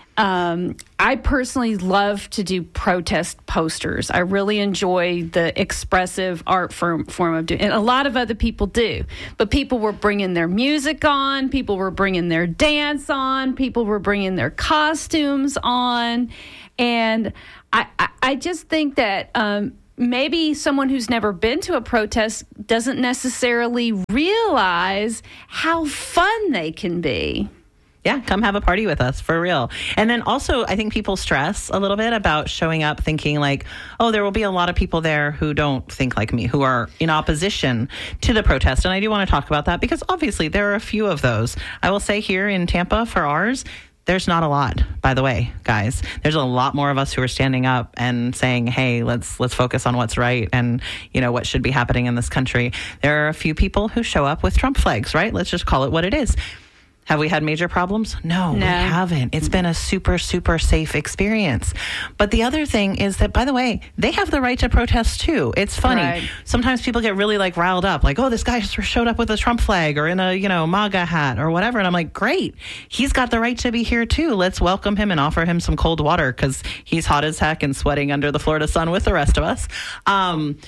Um, I personally love to do protest posters. I really enjoy the expressive art form, form of doing it. And a lot of other people do. But people were bringing their music on. People were bringing their dance on. People were bringing their costumes on. And I, I, I just think that um, maybe someone who's never been to a protest doesn't necessarily realize how fun they can be. Yeah, come have a party with us, for real. And then also, I think people stress a little bit about showing up thinking like, oh, there will be a lot of people there who don't think like me, who are in opposition to the protest. And I do want to talk about that because obviously there are a few of those. I will say here in Tampa for ours, there's not a lot, by the way, guys. There's a lot more of us who are standing up and saying, hey, let's let's focus on what's right and, you know, what should be happening in this country. There are a few people who show up with Trump flags, right? Let's just call it what it is. Have we had major problems? No, no, we haven't. It's been a super, super safe experience. But the other thing is that, by the way, they have the right to protest too. It's funny. Right. Sometimes people get really like riled up, like, oh, this guy just showed up with a Trump flag or in a, you know, MAGA hat or whatever. And I'm like, great. He's got the right to be here too. Let's welcome him and offer him some cold water because he's hot as heck and sweating under the Florida sun with the rest of us. Um,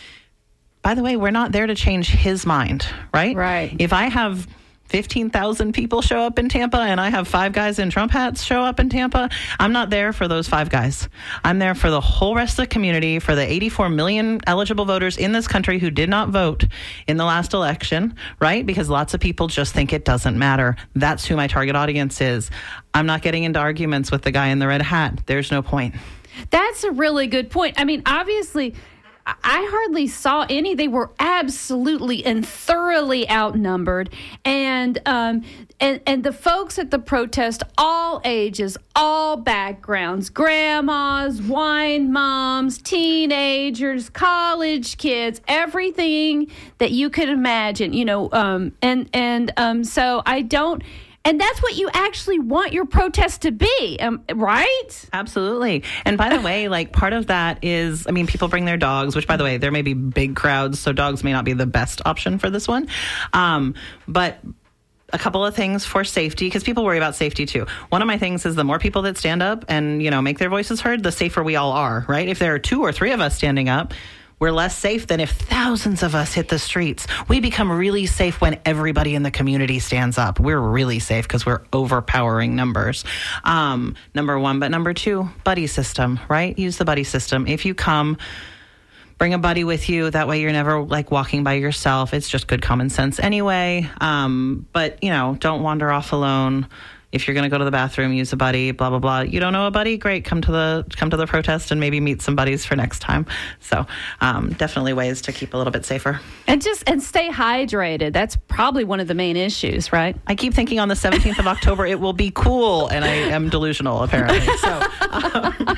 by the way, we're not there to change his mind, right? Right. If I have fifteen thousand people show up in Tampa and I have five guys in Trump hats show up in Tampa, I'm not there for those five guys. I'm there for the whole rest of the community, for the eighty-four million eligible voters in this country who did not vote in the last election, right? Because lots of people just think it doesn't matter. That's who my target audience is. I'm not getting into arguments with the guy in the red hat. There's no point. That's a really good point. I mean, obviously, I hardly saw any. They were absolutely and thoroughly outnumbered. And um, and and the folks at the protest, all ages, all backgrounds, grandmas, wine moms, teenagers, college kids, everything that you could imagine, you know. Um, and and um, so I don't. And that's what you actually want your protest to be, um, right? Absolutely. And by the way, like part of that is, I mean, people bring their dogs, which by the way, there may be big crowds, so dogs may not be the best option for this one. Um, but a couple of things for safety, because people worry about safety too. One of my things is the more people that stand up and, you know, make their voices heard, the safer we all are, right? If there are two or three of us standing up, we're less safe than if thousands of us hit the streets. We become really safe when everybody in the community stands up. We're really safe because we're overpowering numbers. Um, number one. But number two, buddy system, right? Use the buddy system. If you come, bring a buddy with you. That way you're never like walking by yourself. It's just good common sense anyway. Um, but, you know, don't wander off alone. If you're going to go to the bathroom, use a buddy, blah, blah, blah. You don't know a buddy? Great. Come to the come to the protest and maybe meet some buddies for next time. So um, definitely ways to keep a little bit safer. And just and stay hydrated. That's probably one of the main issues, right? I keep thinking on the seventeenth of October, it will be cool. And I am delusional, apparently. So, um.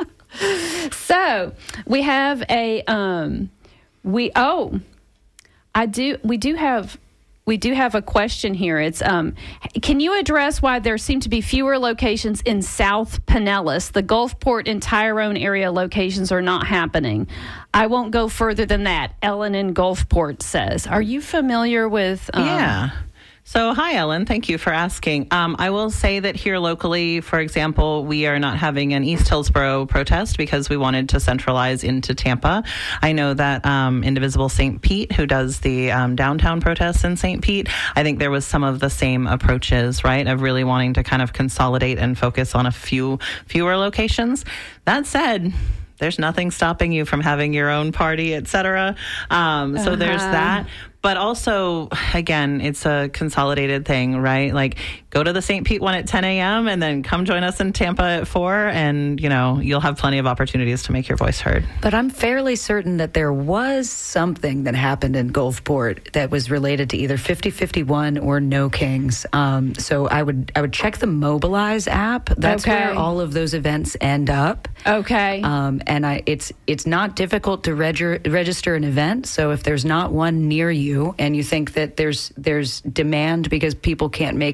so we have a, um, we, oh, I do, we do have... We do have a question here. It's um, can you address why there seem to be fewer locations in South Pinellas? The Gulfport and Tyrone area locations are not happening. I won't go further than that. Ellen in Gulfport says. Are you familiar with... Um, yeah. So, hi, Ellen. Thank you for asking. Um, I will say that here locally, for example, we are not having an East Hillsborough protest because we wanted to centralize into Tampa. I know that um, Indivisible Saint Pete, who does the um, downtown protests in Saint Pete, I think there was some of the same approaches, right, of really wanting to kind of consolidate and focus on a few fewer locations. That said, there's nothing stopping you from having your own party, et cetera. Um, so uh-huh. there's that. But also, again, it's a consolidated thing, right? Like, go to the Saint Pete one at ten a.m. and then come join us in Tampa at four, and, you know, you'll have plenty of opportunities to make your voice heard. But I'm fairly certain that there was something that happened in Gulfport that was related to either fifty fifty-one or No Kings. Um, so I would I would check the Mobilize app. That's okay. where all of those events end up. Okay. Um, and I, it's it's not difficult to reg- register an event. So if there's not one near you, and you think that there's there's demand because people can't make it to the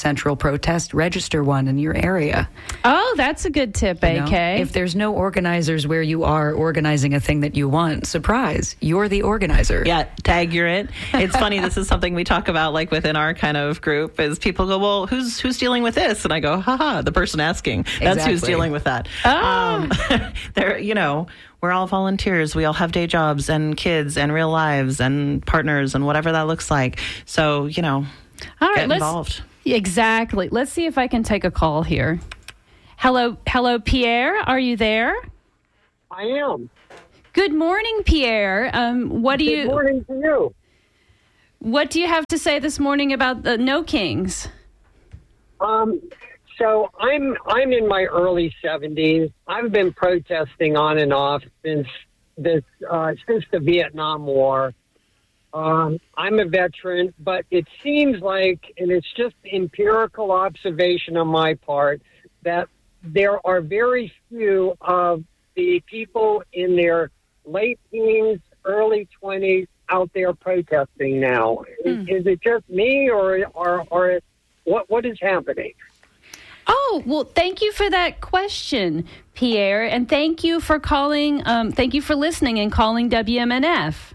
central protest, register one in your area. Oh, that's a good tip, You know, A K. if there's no organizers where you are organizing a thing that you want, surprise, you're the organizer. Yeah, tag you're it. It's funny, this is something we talk about like within our kind of group is people go, well, who's who's dealing with this? And I go, haha, the person asking. That's who's Exactly. dealing with that. Oh. Um, they're, you know, we're all volunteers. We all have day jobs and kids and real lives and partners and whatever that looks like. So, you know, All right, get let's, involved. Exactly. Let's see if I can take a call here. Hello, hello, Pierre. Are you there? I am. Good morning, Pierre. Um, what do you? Good morning to you. What do you have to say this morning about the No Kings? Um, so I'm I'm in my early seventies. I've been protesting on and off since this uh, since the Vietnam War. Um, I'm a veteran, but it seems like, and it's just empirical observation on my part, that there are very few of the people in their late teens, early twenties out there protesting now. Is, Hmm. is it just me, or or, or what what is happening? Oh, well, thank you for that question, Pierre, and thank you for calling. Um, thank you for listening and calling W M N F.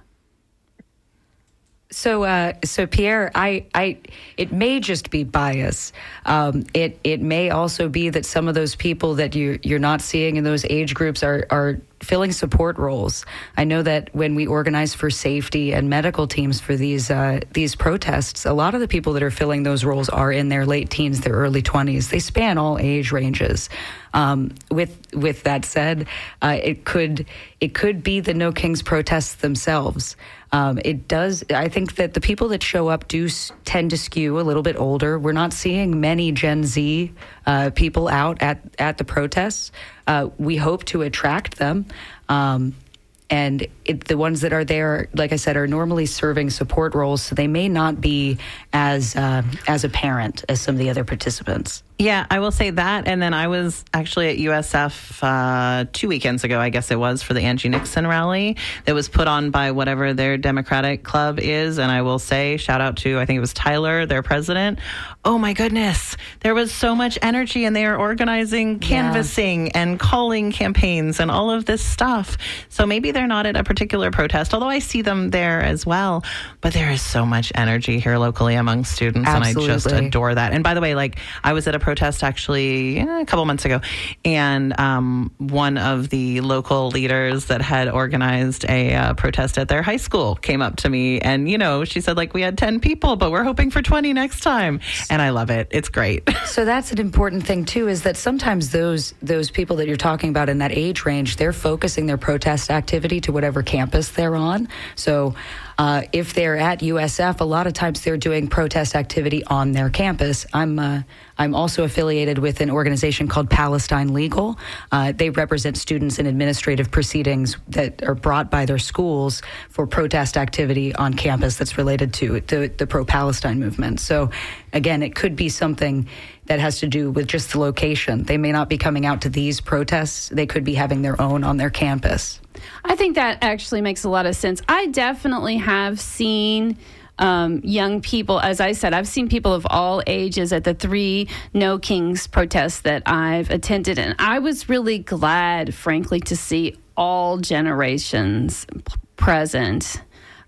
So, uh, so Pierre, I, I, it may just be bias. Um, it, it may also be that some of those people that you you're not seeing in those age groups are are filling support roles. I know that when we organize for safety and medical teams for these uh, these protests, a lot of the people that are filling those roles are in their late teens, their early twenties. They span all age ranges. Um, with with that said, uh, it could it could be the No Kings protests themselves. Um, it does. I think that the people that show up do s- tend to skew a little bit older. We're not seeing many Gen Z uh, people out at at the protests. Uh, we hope to attract them. Um, And it, the ones that are there, like I said, are normally serving support roles, so they may not be as uh, as apparent as some of the other participants. Yeah, I will say that. And then I was actually at U S F uh, two weekends ago, I guess it was, for the Angie Nixon rally that was put on by whatever their Democratic club is. And I will say, shout out to, I think it was Tyler, their president. Oh my goodness, there was so much energy, and they are organizing canvassing yeah. and calling campaigns and all of this stuff. So maybe they're not at a particular protest, although I see them there as well. But there is so much energy here locally among students, Absolutely. and I just adore that. And by the way, like I was at a protest actually eh, a couple months ago, and um, one of the local leaders that had organized a uh, protest at their high school came up to me, and you know, she said, like, we had ten people, but we're hoping for twenty next time. And I love it. It's great. So that's an important thing too, is that sometimes those those people that you're talking about in that age range, they're focusing their protest activity to whatever campus they're on. So uh, if they're at U S F, a lot of times they're doing protest activity on their campus. I'm uh, I'm also affiliated with an organization called Palestine Legal. Uh, they represent students in administrative proceedings that are brought by their schools for protest activity on campus that's related to the, the pro-Palestine movement. So again, it could be something that has to do with just the location. They may not be coming out to these protests. They could be having their own on their campus. I think that actually makes a lot of sense. I definitely have seen um, young people, as I said, I've seen people of all ages at the three No Kings protests that I've attended. And I was really glad, frankly, to see all generations p- present.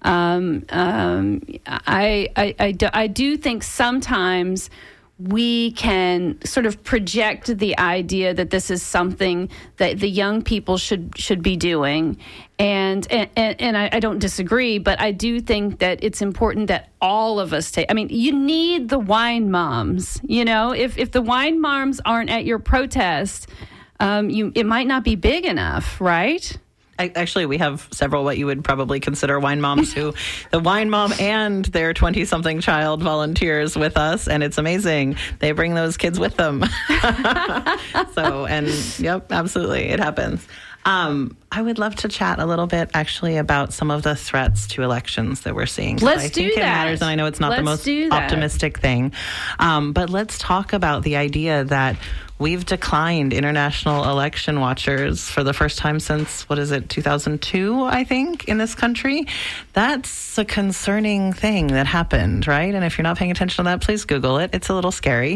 Um, um, I, I, I, do, I do think sometimes we can sort of project the idea that this is something that the young people should should be doing. And and, and I, I don't disagree, but I do think that it's important that all of us take, I mean, you need the wine moms, you know, if, if the wine moms aren't at your protest, um, you it might not be big enough, right? Actually, we have several what you would probably consider wine moms who the wine mom and their twenty-something child volunteers with us, and it's amazing. They bring those kids with them. So, and yep, absolutely, it happens. Um, I would love to chat a little bit, actually, about some of the threats to elections that we're seeing. Let's I do think that. It matters, and I know it's not Let's the most do that. optimistic thing. Um, but let's talk about the idea that we've declined international election watchers for the first time since, what is it, two thousand two, I think, in this country. That's a concerning thing that happened, right? And if you're not paying attention to that, please Google it. It's a little scary.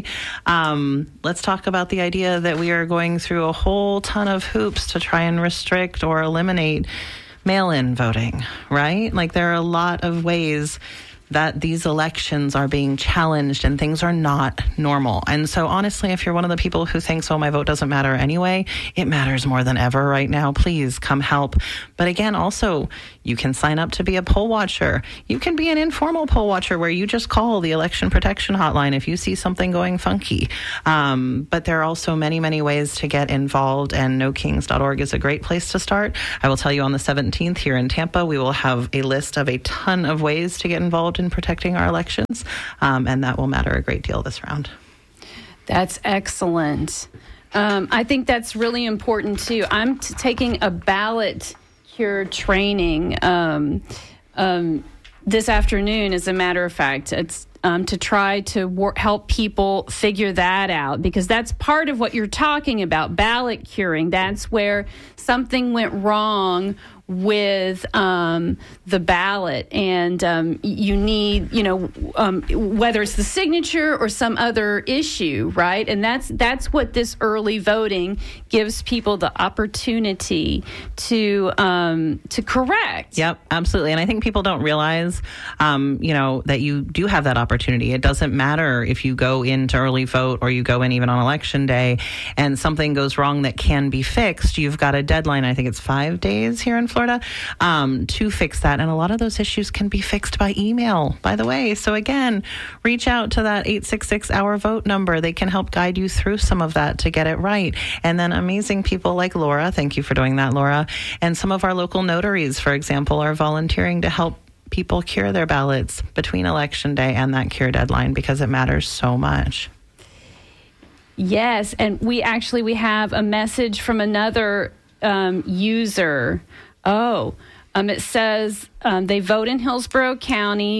Um, let's talk about the idea that we are going through a whole ton of hoops to try and restrict or eliminate mail-in voting, right? Like, there are a lot of ways that these elections are being challenged and things are not normal. And so honestly, if you're one of the people who thinks, oh, my vote doesn't matter anyway, it matters more than ever right now. Please come help. But again, also, you can sign up to be a poll watcher. You can be an informal poll watcher where you just call the election protection hotline if you see something going funky. Um, but there are also many, many ways to get involved, and no kings dot org is a great place to start. I will tell you on the seventeenth here in Tampa, we will have a list of a ton of ways to get involved in protecting our elections, um, and that will matter a great deal this round. That's excellent. Um, I think that's really important too. I'm t- taking a ballot cure training um, um, this afternoon, as a matter of fact. It's um, to try to wor- help people figure that out, because that's part of what you're talking about, ballot curing. That's where something went wrong with um, the ballot, and um, you need, you know, um, whether it's the signature or some other issue, right? And that's that's what this early voting gives people the opportunity to um, to correct. Yep, absolutely. And I think people don't realize, um, you know, that you do have that opportunity. It doesn't matter if you go in to early vote or you go in even on election day and something goes wrong that can be fixed. You've got a deadline. I think it's five days here in Florida. Florida, um, to fix that. And a lot of those issues can be fixed by email, by the way. So again, reach out to that eight six six, our vote number. They can help guide you through some of that to get it right. And then amazing people like Laura, thank you for doing that, Laura, and some of our local notaries, for example, are volunteering to help people cure their ballots between election day and that cure deadline, because it matters so much. Yes, and we actually, we have a message from another um, user. Oh, um, it says um, they vote in Hillsborough County,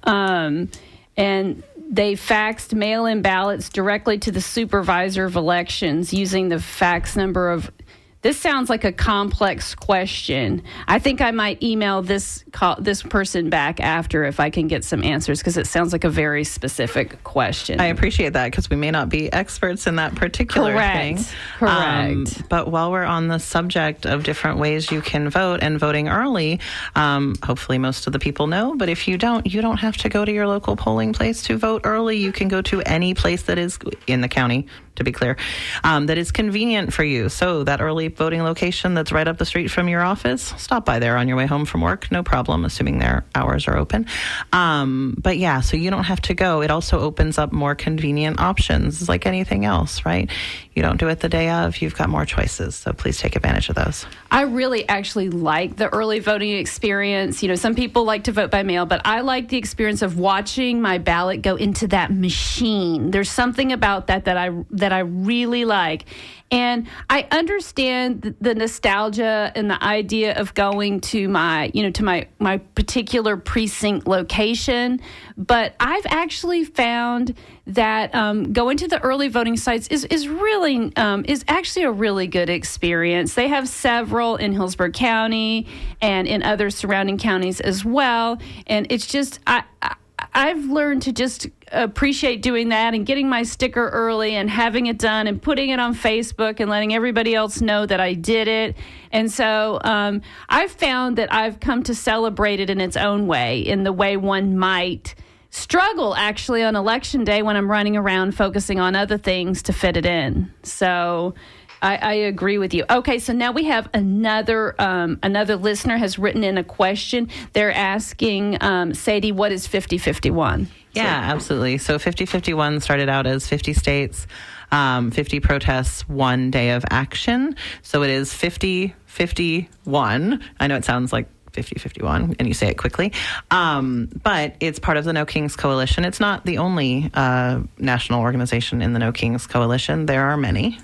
um, and they faxed mail-in ballots directly to the supervisor of elections using the fax number of. This sounds like a complex question. I think I might email this call, this person back after if I can get some answers, because it sounds like a very specific question. I appreciate that, because we may not be experts in that particular Correct. thing. Correct. Um, but while we're on the subject of different ways you can vote and voting early, um, hopefully most of the people know, but if you don't, you don't have to go to your local polling place to vote early. You can go to any place that is in the county, to be clear, um, that is convenient for you. So that early voting location that's right up the street from your office, stop by there on your way home from work, no problem, assuming their hours are open. Um, but yeah, so you don't have to go. It also opens up more convenient options. It's like anything else, right? You don't do it the day of, you've got more choices. So please take advantage of those. I really actually like the early voting experience. You know, some people like to vote by mail, but I like the experience of watching my ballot go into that machine. There's something about that that I that I really like. And I understand the nostalgia and the idea of going to my, you know, to my, my particular precinct location. But I've actually found that um, going to the early voting sites is, is really, um, is actually a really good experience. They have several in Hillsborough County and in other surrounding counties as well. And it's just, I, I I've learned to just appreciate doing that and getting my sticker early and having it done and putting it on Facebook and letting everybody else know that I did it. And so um, I've found that I've come to celebrate it in its own way, in the way one might struggle actually on election day when I'm running around focusing on other things to fit it in. So I, I agree with you. Okay, so now we have another um, another listener has written in a question. They're asking, um, Sadie, what is fifty fifty-one? Yeah, so. Absolutely. So fifty fifty-one started out as fifty states, um, fifty protests, one day of action. So it is fifty fifty-one. I know it sounds like fifty fifty-one, and you say it quickly. Um, but it's part of the No Kings Coalition. It's not the only uh, national organization in the No Kings Coalition. There are many.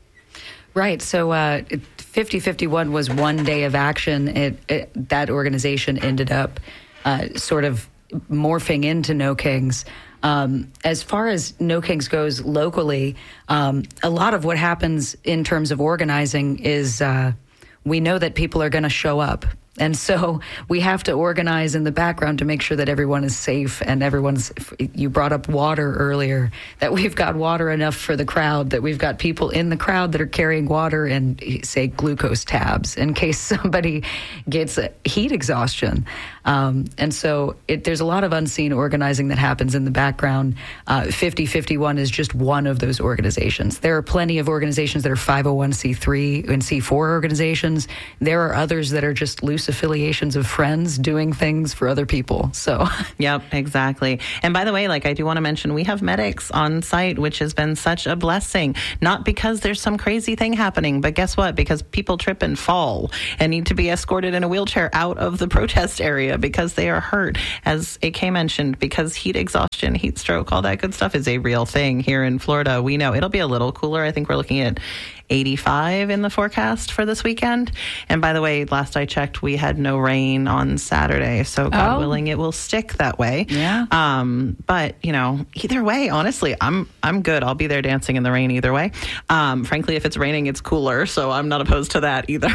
Right. So uh, fifty fifty-one was one day of action. It, it, that organization ended up uh, sort of morphing into No Kings. Um, as far as No Kings goes locally, um, a lot of what happens in terms of organizing is uh, we know that people are going to show up. And so we have to organize in the background to make sure that everyone is safe and everyone's, you brought up water earlier, that we've got water enough for the crowd, that we've got people in the crowd that are carrying water and, say, glucose tabs in case somebody gets heat exhaustion. Um, and so it, there's a lot of unseen organizing that happens in the background. Uh, fifty fifty-one is just one of those organizations. There are plenty of organizations that are five oh one c three and C four organizations. There are others that are just loose affiliations of friends doing things for other people. So, yep, exactly. And by the way, like I do want to mention, we have medics on site, which has been such a blessing. Not because there's some crazy thing happening, but guess what? Because people trip and fall and need to be escorted in a wheelchair out of the protest area because they are hurt. As A K mentioned, because heat exhaustion, heat stroke, all that good stuff is a real thing here in Florida. We know it'll be a little cooler. I think we're looking at eighty-five in the forecast for this weekend. And by the way, last I checked, we had no rain on Saturday. So God Oh. willing, it will stick that way. Yeah. Um, but, you know, either way, honestly, I'm I'm good. I'll be there dancing in the rain either way. Um, frankly, if it's raining, it's cooler. So I'm not opposed to that either.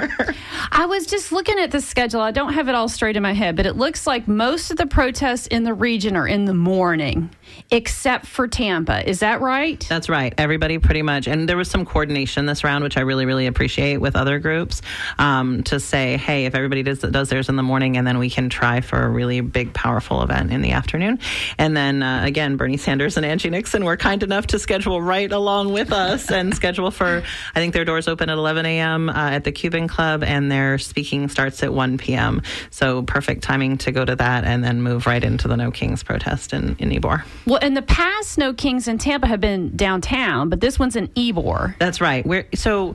I was just looking at the schedule. I don't have it all straight in my head, but it looks like most of the protests in the region are in the morning, except for Tampa. Is that right? That's right. Everybody pretty much. And there was some coordination this round, which I really, really appreciate with other groups, um, to say, hey, if everybody does, does theirs in the morning, and then we can try for a really big, powerful event in the afternoon. And then, uh, again, Bernie Sanders and Angie Nixon were kind enough to schedule right along with us and schedule for, I think their doors open at eleven a.m. Uh, at the Cuban Club, and their speaking starts at one p.m. So perfect timing to go to that and then move right into the No Kings protest in, in Ybor. Well, in the past, No Kings in Tampa have been downtown, but this one's in Ybor. That's right. We're so.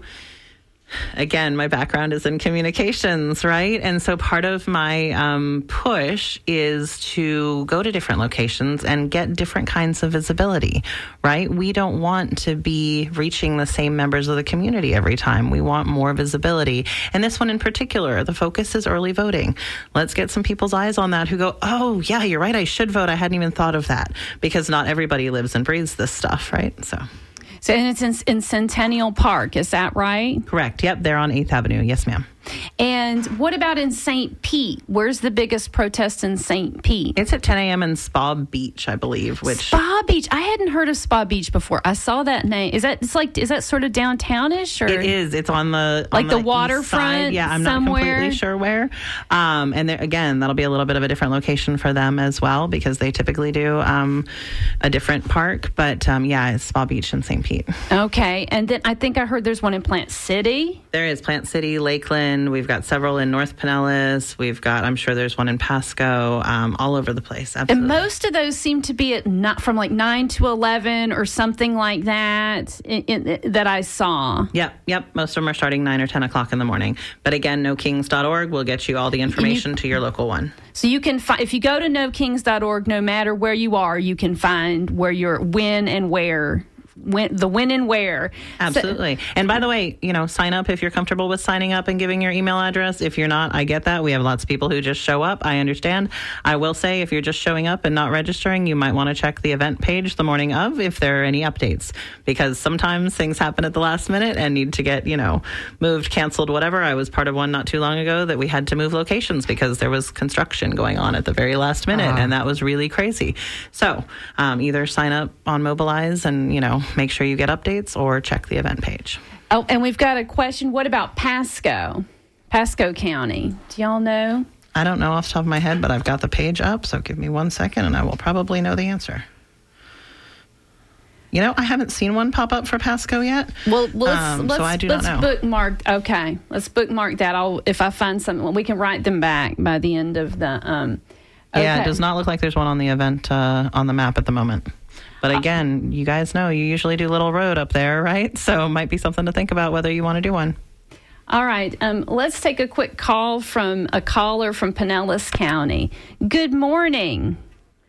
Again, my background is in communications, right? And so part of my um, push is to go to different locations and get different kinds of visibility, right? We don't want to be reaching the same members of the community every time. We want more visibility. And this one in particular, the focus is early voting. Let's get some people's eyes on that who go, oh, yeah, you're right, I should vote. I hadn't even thought of that, because not everybody lives and breathes this stuff, right? So... So, and it's in, in Centennial Park, is that right? Correct. Yep, they're on eighth Avenue. Yes, ma'am. And what about in Saint Pete? Where's the biggest protest in Saint Pete? It's at ten a.m. in Spa Beach, I believe. Which Spa Beach? I hadn't heard of Spa Beach before. I saw that name. Is that it's like is that sort of downtownish or it is? It's on the like on the, the waterfront. Yeah, I'm somewhere? not completely sure where. Um, and there, again, that'll be a little bit of a different location for them as well, because they typically do um, a different park. But um, yeah, it's Spa Beach in Saint Pete. Okay, and then I think I heard there's one in Plant City. There is Plant City, Lakeland. We've got several in North Pinellas. We've got, I'm sure there's one in Pasco, um, all over the place. Absolutely. And most of those seem to be at not from like nine to eleven or something like that in, in, that I saw. Yep, yep. Most of them are starting nine or ten o'clock in the morning. But again, no kings dot org will get you all the information you, to your local one. So you can find, if you go to no kings dot org, no matter where you are, you can find where you're, when and where. When, the when and where. Absolutely. So, and by the way, you know, sign up if you're comfortable with signing up and giving your email address. If you're not, I get that. We have lots of people who just show up. I understand. I will say, if you're just showing up and not registering, you might want to check the event page the morning of if there are any updates, because sometimes things happen at the last minute and need to get, you know, moved, canceled, whatever. I was part of one not too long ago that we had to move locations because there was construction going on at the very last minute, uh-huh. and that was really crazy. So um, either sign up on Mobilize and, you know, make sure you get updates, or check the event page. Oh, and we've got a question. What about Pasco? Pasco County. Do y'all know? I don't know off the top of my head, but I've got the page up, so give me one second and I will probably know the answer. You know, I haven't seen one pop up for Pasco yet. Well, let's, um, let's, so I do let's not know. bookmark. Okay, let's bookmark that. I'll if I find something, we can write them back by the end of the. Um, okay. Yeah, it does not look like there's one on the event uh, on the map at the moment. But again, you guys know you usually do Little Road up there, right? So it might be something to think about whether you want to do one. All right. Um, let's take a quick call from a caller from Pinellas County. Good morning.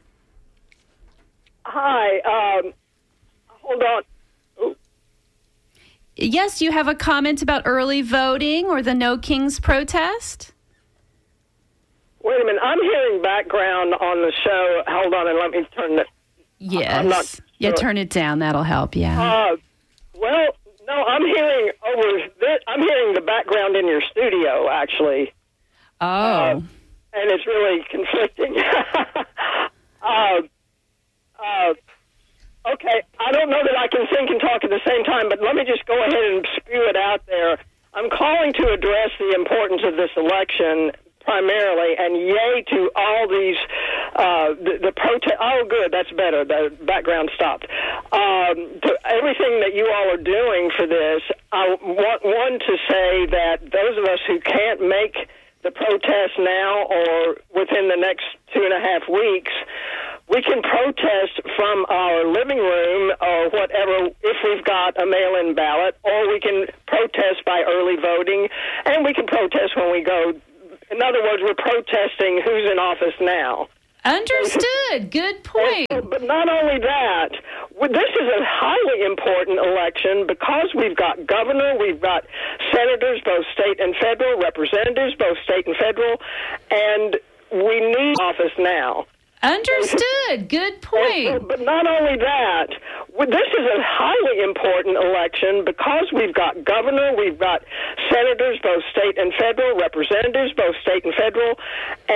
Hi. Um, hold on. Ooh. Yes, you have a comment about early voting or the No Kings protest? wait a minute. I'm hearing background on the show. Hold on, and let me turn the. Yes. I'm not yeah, sure. turn it down. That'll help. Yeah. Uh, well, no, I'm hearing over. This, I'm hearing the background in your studio, actually. Oh. Uh, and it's really conflicting. uh, uh, okay, I don't know that I can think and talk at the same time, but let me just go ahead and spew it out there. I'm calling to address the importance of this election primarily, and yay to all these, uh, the, the protest. Oh, good, that's better. The background stopped. Um, to everything that you all are doing for this, I want one to say that those of us who can't make the protest now or within the next two and a half weeks, we can protest from our living room or whatever if we've got a mail-in ballot, or we can protest by early voting, and we can protest when we go. In other words, we're protesting who's in office now. Understood. Good point. And, but not only that, this is a highly important election because we've got governor, we've got senators, both state and federal, representatives, both state and federal, and we need office now. Understood. Good point. And, but not only that, this is a highly important election because we've got governor, we've got senators, both state and federal, representatives, both state and federal,